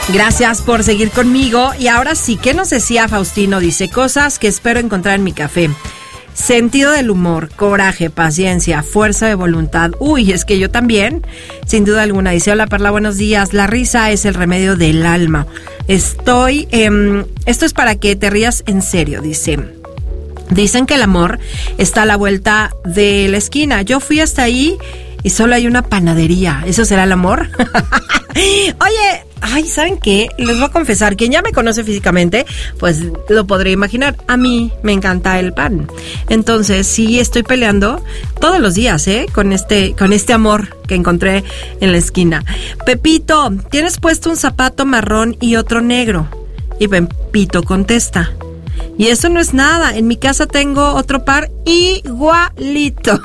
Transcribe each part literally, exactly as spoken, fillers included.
Gracias por seguir conmigo. Y ahora sí, ¿qué nos decía Faustino? Dice, cosas que espero encontrar en mi café. Sentido del humor, coraje, paciencia, fuerza de voluntad. Uy, es que yo también, sin duda alguna. Dice, hola Perla, buenos días. La risa es el remedio del alma. Estoy, eh, esto es para que te rías en serio, dice. Dicen que el amor está a la vuelta de la esquina. Yo fui hasta ahí y solo hay una panadería. ¿Eso será el amor? Oye, ay, ¿saben qué? Les voy a confesar, quien ya me conoce físicamente, pues lo podré imaginar. A mí me encanta el pan. Entonces, sí estoy peleando todos los días, ¿eh? Con este, con este amor que encontré en la esquina. Pepito, tienes puesto un zapato marrón y otro negro. Y Pepito contesta, y eso no es nada. En mi casa tengo otro par igualito.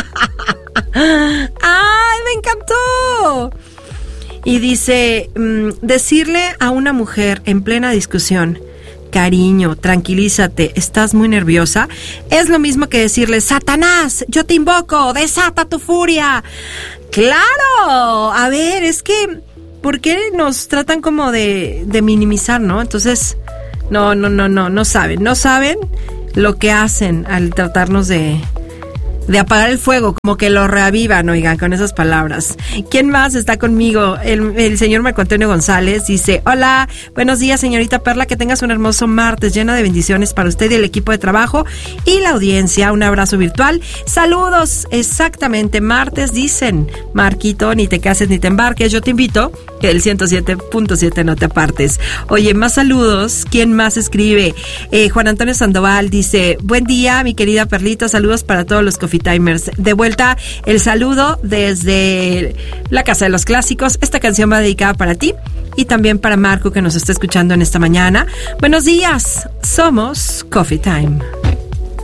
¡Ay, me encantó! Y dice, mmm, decirle a una mujer en plena discusión, cariño, tranquilízate, estás muy nerviosa, es lo mismo que decirle, Satanás, yo te invoco, desata tu furia. ¡Claro! A ver, es que, ¿por qué nos tratan como de, de minimizar, no? Entonces, no, no, no, no, no saben, no saben lo que hacen al tratarnos de... de apagar el fuego, como que lo reavivan, oigan, con esas palabras. ¿Quién más está conmigo? El, el señor Marco Antonio González dice, hola, buenos días, señorita Perla, que tengas un hermoso martes lleno de bendiciones para usted y el equipo de trabajo y la audiencia. Un abrazo virtual. Saludos, exactamente, martes dicen, Marquito, ni te cases ni te embarques, yo te invito, que el ciento siete punto siete no te apartes. Oye, más saludos. ¿Quién más escribe? Eh, Juan Antonio Sandoval dice, buen día, mi querida Perlita, saludos para todos los coffee timers. De vuelta el saludo desde la Casa de los Clásicos. Esta canción va dedicada para ti y también para Marco, que nos está escuchando en esta mañana. Buenos días, somos Coffee Time.